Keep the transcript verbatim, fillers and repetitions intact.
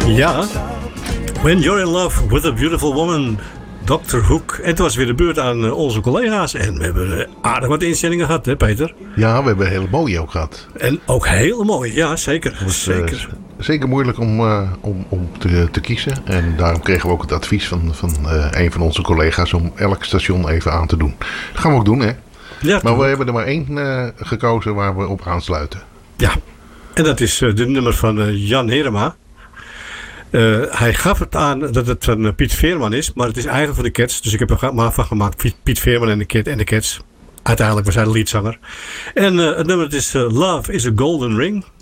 Ja, When You're in Love with a Beautiful Woman, dokter Hoek. En het was weer de beurt aan onze collega's. En we hebben aardig wat inzendingen gehad, hè Peter? Ja, we hebben een hele mooie ook gehad. En ook hele mooie, ja zeker. Was, zeker. Uh, zeker moeilijk om, uh, om, om te, te kiezen. En daarom kregen we ook het advies van, van uh, een van onze collega's om elk station even aan te doen. Dat gaan we ook doen, hè? Ja, maar we hebben er maar één uh, gekozen waar we op aansluiten. Ja, en dat is uh, de nummer van uh, Jan Herema. Uh, hij gaf het aan dat het van uh, Piet Veerman is, maar het is eigenlijk van de Cats. Dus ik heb er maar van gemaakt, Piet, Piet Veerman en de, Cat, en de Cats. Uiteindelijk was hij de leadzanger. En uh, het nummer is uh, Love is a Golden Ring.